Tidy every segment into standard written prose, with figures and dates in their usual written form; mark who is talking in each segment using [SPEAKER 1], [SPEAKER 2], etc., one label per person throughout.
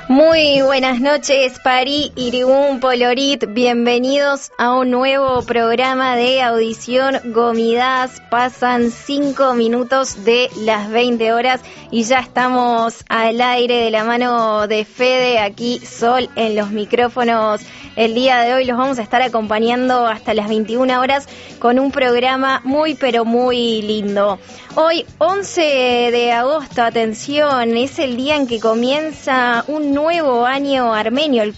[SPEAKER 1] Muy buenas noches, Pari, Irigún, Polorit. Bienvenidos a un nuevo programa de audición Gomidas. Pasan 5 minutos de las 20 horas y ya estamos al aire de la mano de Fede, aquí Sol en los micrófonos. El día de hoy los vamos a estar acompañando hasta las 21 horas con un programa muy pero muy lindo. Hoy, 11 de agosto, atención, es el día en que comienza un nuevo año armenio, el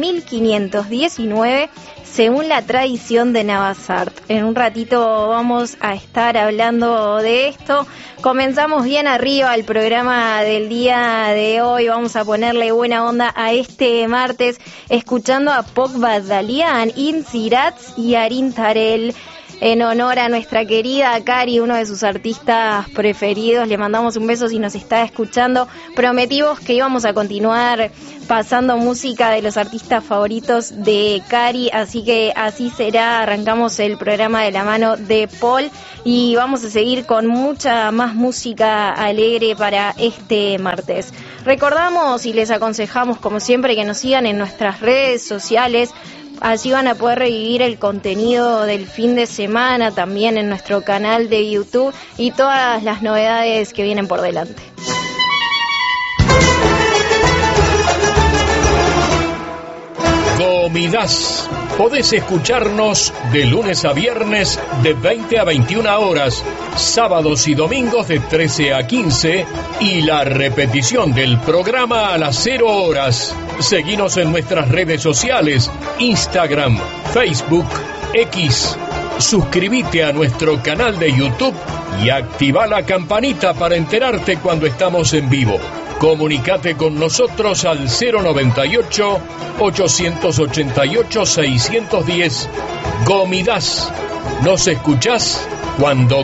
[SPEAKER 1] 4519, según la tradición de Navasart. En un ratito vamos a estar hablando de esto. Comenzamos bien arriba el programa del día de hoy. Vamos a ponerle buena onda a este martes, escuchando a Pogba Dalian, Insirats y Arin Tarel. En honor a nuestra querida Cari, uno de sus artistas preferidos, le mandamos un beso si nos está escuchando. Prometimos que íbamos a continuar pasando música de los artistas favoritos de Cari, así que así será. Arrancamos el programa de la mano de Paul y vamos a seguir con mucha más música alegre para este martes. Recordamos y les aconsejamos, como siempre, que nos sigan en nuestras redes sociales. Allí van a poder revivir el contenido del fin de semana, también en nuestro canal de YouTube y todas las novedades que vienen por delante.
[SPEAKER 2] Gomidas. Podés escucharnos de lunes a viernes de 20 a 21 horas, sábados y domingos de 13 a 15 y la repetición del programa a las 0 horas. Seguinos en nuestras redes sociales, Instagram, Facebook, X. Suscríbete a nuestro canal de YouTube y activa la campanita para enterarte cuando estamos en vivo. Comunicate con nosotros al 098-888-610. Gomidas. Nos escuchás cuando